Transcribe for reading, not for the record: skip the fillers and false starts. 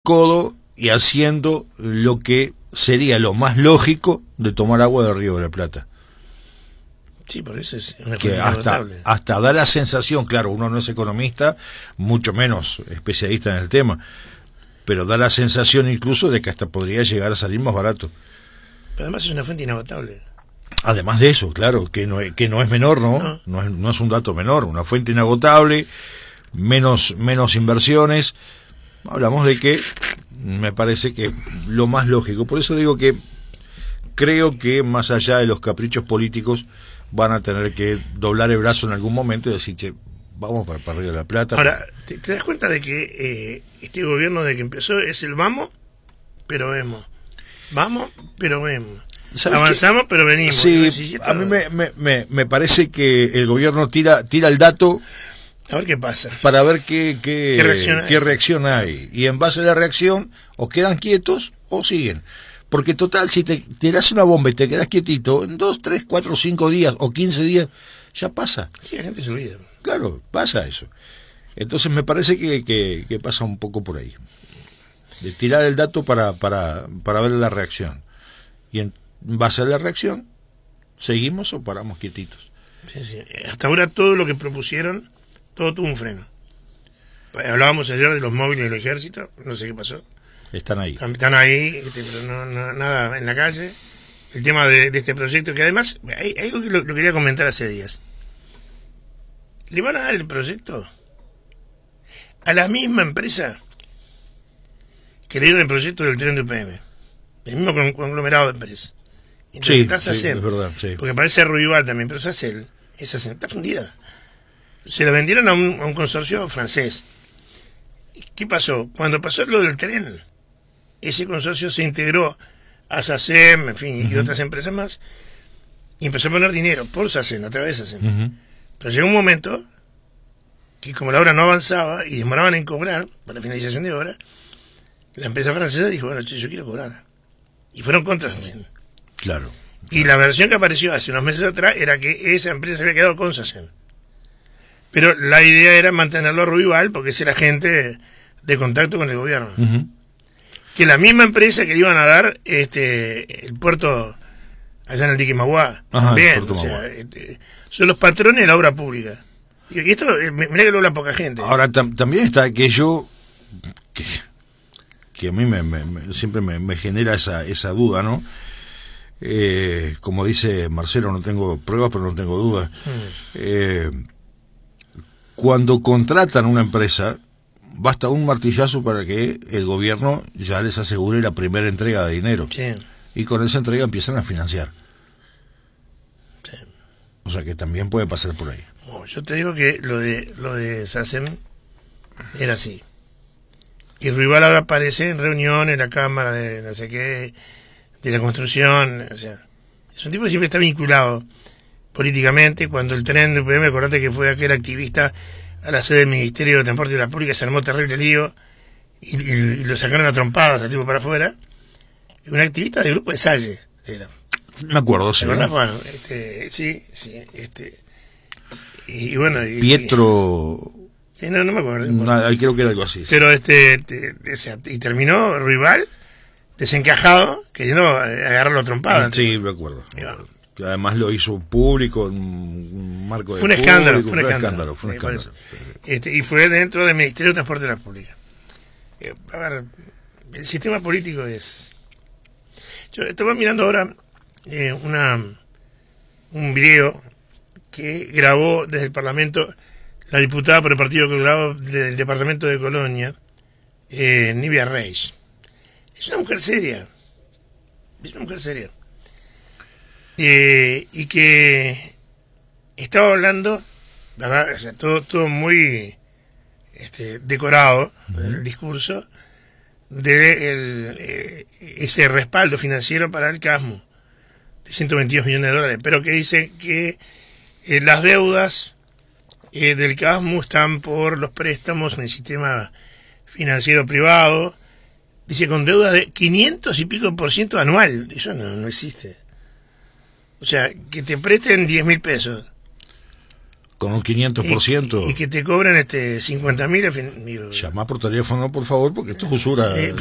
codo y haciendo lo que sería lo más lógico de tomar agua del Río de la Plata. Sí, por eso es una Que hasta da la sensación, claro, uno no es economista, mucho menos especialista en el tema, pero da la sensación incluso de que hasta podría llegar a salir más barato. Pero además es una fuente inagotable. Además de eso, claro, que no es menor, ¿no? No es un dato menor, una fuente inagotable, menos inversiones. Hablamos de que me parece que lo más lógico, por eso digo que creo que más allá de los caprichos políticos van a tener que doblar el brazo en algún momento y decir, che, vamos para Río de la Plata. Ahora, ¿te das cuenta de que este gobierno de que empezó es el vamos, pero vemos? Vamos, pero vemos. Avanzamos, pero venimos. Sí, a mí me parece que el gobierno tira el dato a ver qué pasa, para ver qué reacción hay. Y en base a la reacción, o quedan quietos o siguen. Porque total, si te das una bomba y te quedas quietito, en 2, 3, 4, 5 días o 15 días, ya pasa. Sí, la gente se olvida. Claro, pasa eso. Entonces me parece que pasa un poco por ahí. De tirar el dato para ver la reacción. Y en base a la reacción, ¿seguimos o paramos quietitos? Sí, sí. Hasta ahora todo lo que propusieron, todo tuvo un freno. Hablábamos ayer de los móviles del ejército, no sé qué pasó. Están ahí. Están ahí, pero no, nada en la calle. El tema de este proyecto, que además, hay algo que lo quería comentar hace días. ¿Le van a dar el proyecto a la misma empresa que le dieron el proyecto del tren de UPM? El mismo conglomerado de empresas. Sí, es verdad, sí. Porque parece Ruibal también, pero esa está fundida. Se la vendieron a un consorcio francés. ¿Qué pasó? Cuando pasó lo del tren, ese consorcio se integró a SACEM, en fin, y otras empresas más, y empezó a poner dinero por SACEM, a través de SACEM. Pero llegó un momento que como la obra no avanzaba y demoraban en cobrar para la finalización de obra, la empresa francesa dijo, bueno, yo quiero cobrar. Y fueron contra SACEM. Claro. Y la versión que apareció hace unos meses atrás era que esa empresa se había quedado con SACEM. Pero la idea era mantenerlo a Ruibal porque es el agente de contacto con el gobierno. Que la misma empresa que le iban a dar el puerto allá en el dique Maguá, también, o sea, son los patrones de la obra pública. Y esto, mirá que lo habla poca gente. Ahora también está aquello que a mí siempre me genera esa duda, ¿no? Como dice Marcelo, no tengo pruebas, pero no tengo dudas. Cuando contratan una empresa, basta un martillazo para que el gobierno ya les asegure la primera entrega de dinero. Sí. Y con esa entrega empiezan a financiar. Sí. O sea que también puede pasar por ahí. Yo te digo que lo de SACEM era así. Y Ruibal ahora aparece en reuniones en la Cámara de no sé qué, de la construcción. O sea, es un tipo que siempre está vinculado políticamente. Cuando el tren de UPM, acordate que fue aquel activista a la sede del Ministerio de Transporte de la Pública, se armó terrible lío y lo sacaron a trompadas al tipo para afuera. Un activista del grupo de Salle era. Me acuerdo, sí. Bueno, sí, y bueno. Pietro. Sí, no me acuerdo. Creo que era algo así. Pero y terminó Ruibal desencajado, queriendo agarrarlo a trompadas. Sí, me acuerdo. Que además lo hizo público en un marco de fue un escándalo. Y fue dentro del Ministerio de Transporte de la Pública. A ver, el sistema político es... Yo estaba mirando ahora un video que grabó desde el Parlamento la diputada por el Partido Colorado del Departamento de Colonia, Nivia Reis. Es una mujer seria. Y que estaba hablando, ¿verdad? O sea, todo muy decorado, el discurso, de ese respaldo financiero para el CASMU, de 122 millones de dólares, pero que dice que las deudas del CASMU están por los préstamos en el sistema financiero privado, dice con deudas de 500 y pico % anual. Eso no existe. O sea, que te presten 10.000 pesos con un 500%. Y que te cobran 50.000. Llama por teléfono, por favor, porque esto es usura.